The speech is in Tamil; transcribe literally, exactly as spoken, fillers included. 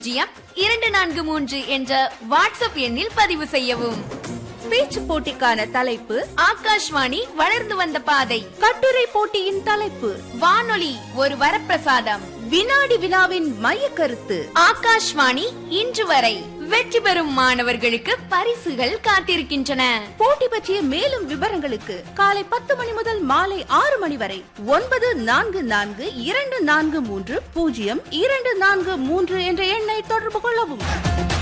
ஜியம் இரண்டு நான்கு மூன்று என்ற வாட்ஸ்அப் எண்ணில் பதிவு செய்யவும். பேச்சு போட்டிக்கான தலைப்பு ஆகாஷ்வாணி வளர்ந்து வந்த பாதை. கட்டுரை போட்டியின் தலைப்பு வானொலி ஒரு வரப்பிரசாதம். வினாடி வினாவின் மைய கருத்து ஆகாஷ்வாணி இன்று வரை. வெற்றி பெறும் மாணவர்களுக்கு பரிசுகள் காத்திருக்கின்றன. போட்டி பற்றிய மேலும் விவரங்களுக்கு காலை பத்து மணி முதல் மாலை ஆறு மணி வரை ஒன்பது நான்கு நான்கு இரண்டு நான்கு மூன்று பூஜ்ஜியம் இரண்டு நான்கு மூன்று என்ற எண்ணை தொடர்பு கொள்ளவும்.